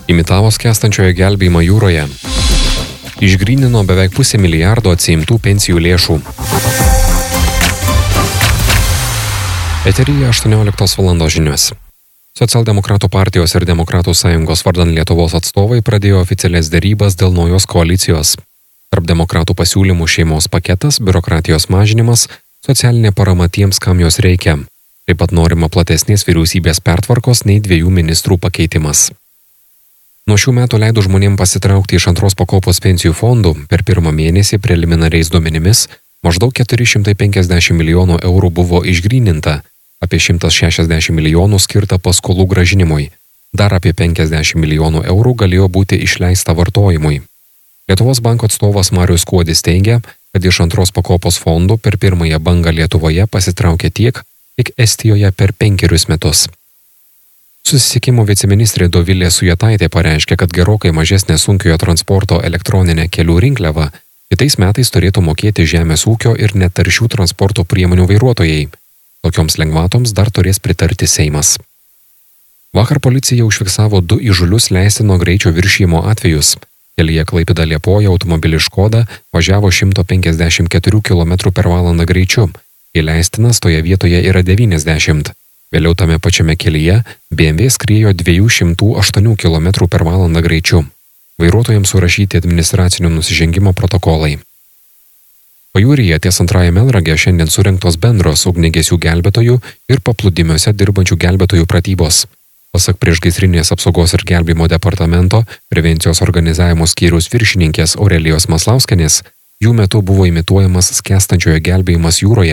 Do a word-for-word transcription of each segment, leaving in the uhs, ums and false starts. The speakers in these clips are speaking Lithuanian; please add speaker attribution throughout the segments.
Speaker 1: Imitavo skęstančiojo gelbėjimą jūroje. Išgrynino beveik pusę milijardo atsiimtų pensijų lėšų. Eteryje aštuonioliktos valandos žinios. Socialdemokratų partijos ir Demokratų sąjungos vardan Lietuvos atstovai pradėjo oficialias derybas dėl naujos koalicijos. Tarp demokratų pasiūlymų šeimos paketas, biurokratijos mažinimas, socialinė parama tiems, kam jos reikia. Taip pat norima platesnės vyriausybės pertvarkos nei dviejų ministrų pakeitimas. Nuo šių metų leido žmonėms pasitraukti iš antros pakopos pensijų fondų per pirmą mėnesį preliminariais duomenimis maždaug keturi šimtai penkiasdešimt milijonų eurų buvo išgryninta, apie šimtas šešiasdešimt milijonų skirta paskolų grąžinimui, dar apie penkiasdešimt milijonų eurų galėjo būti išleista vartojimui. Lietuvos banko atstovas Marius Kuodis teigia, kad iš antros pakopos fondų per pirmąją bangą Lietuvoje pasitraukė tiek, kiek Estijoje per penkerius metus. Susisiekimo viceministrė Dovilė Sujetaitė pareiškė, kad gerokai mažesnė sunkiojo transporto elektroninė kelių rinkliava kitais metais turėtų mokėti žemės ūkio ir netaršių transporto priemonių vairuotojai. Tokioms lengvatoms dar turės pritarti Seimas. Vakar policija užfiksavo du įžūlius leistino greičio viršijimo atvejus. Kelyje Klaipėda Liepoja automobilis Škoda važiavo šimtas penkiasdešimt keturi kilometrai per valandą greičiu, kai leistinas toje vietoje yra devyniasdešimt. Vėliau tame pačiame kelyje B M W skriejo dviejų šimtų aštuonių kilometrų per valandą greičiu. Vairuotojams surašyti administracinio nusižengimo protokolai. Pajūryje ties antrąją Melnragę šiandien surengtos bendros ugniagesių gelbėtojų ir paplūdimiuose dirbančių gelbėtojų pratybos. Pasak priešgaisrinės apsaugos ir gelbėjimo departamento prevencijos organizavimo skyriaus viršininkės Aurelijos Maslauskienės, jų metu buvo imituojamas skęstančiojo gelbėjimas jūroje.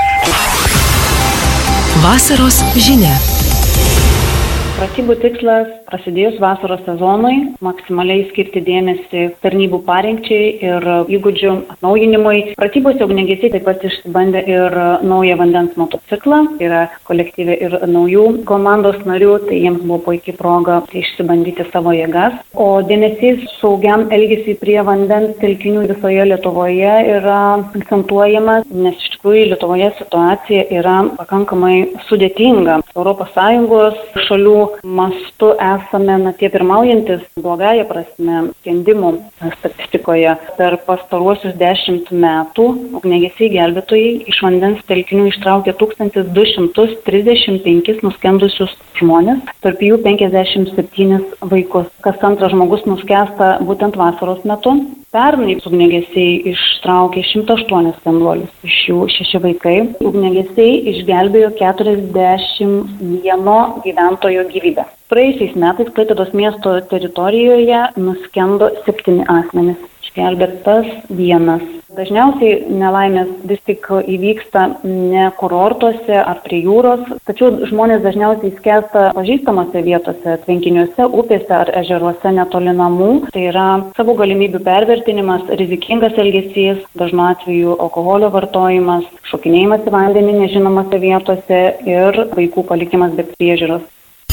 Speaker 2: Vasaros žinia.
Speaker 3: Pratybų tikslas prasidėjus vasaros sezonui maksimaliai skirti dėmesį tarnybų parengčiai ir įgūdžių atnaujinimui. Pratybose ugniagesiai taip pat išsibandė ir naują vandens motociklą, yra kolektyve ir naujų komandos narių, tai jiems buvo puikiai proga išsibandyti savo jėgas. O dėmesys saugiam elgesiui prie vandens telkinių visoje Lietuvoje yra akcentuojamas, nes iš tikrųjų Lietuvoje situacija yra pakankamai sudėtinga. Europos Sąjungos šalių mastu esame na, tie pirmaujantis blogąja prasme skendimų statistikoje. Per pastaruosius dešimt metų ugniagesiai gelbėtojai iš vandens telkinių ištraukė tūkstantis du šimtus trisdešimt penkis nuskendusius žmonės, tarp jų penkiasdešimt septynis vaikus. Kas antras žmogus nuskęsta būtent vasaros metu. Pernai ugniagesiai ištraukė šimtą aštuonis skenduolius, iš jų šeši vaikai. Ugniagesiai išgelbėjo keturiasdešimt vieno gyventojo gyvybę. Praėjusiais metais Klaipėdos miesto teritorijoje nuskendo septyni asmenys, išgelbėtas vienas. Dažniausiai nelaimės vis tik įvyksta ne kurortuose ar prie jūros, tačiau žmonės dažniausiai skęsta pažįstamose vietose, tvenkiniuose, upėse ar ežeruose netoli namų. Tai yra savo galimybių pervertinimas, rizikingas elgesys, dažnu atveju alkoholio vartojimas, šokinėjimas į vandenį nežinomose vietose ir vaikų palikimas be priežiūros.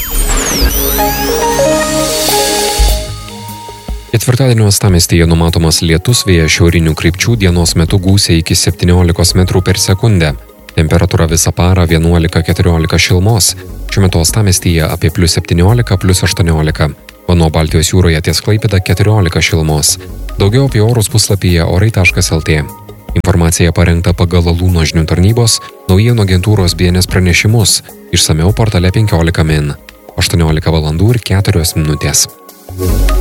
Speaker 1: Ketvirtadienio uostamiestyje numatomas lietus, vėjas šiaurinių krypčių, dienos metu gūsiai iki septyniolikos metrų per sekundę. Temperatūra visą parą vienuolika keturiolika šilumos. Šiuo metu uostamiestyje apie plius septyniolika, plius aštuoniolika. O nuo Baltijos jūroje ties Klaipėda keturiolika šilumos. Daugiau apie orus puslapyje orai taškas el tė. Informacija parengta pagal Alūno žinių tarnybos, naujienų agentūros B N S pranešimus. Išsamiau portale penkiolika min. aštuoniolika valandų ir keturios minutės.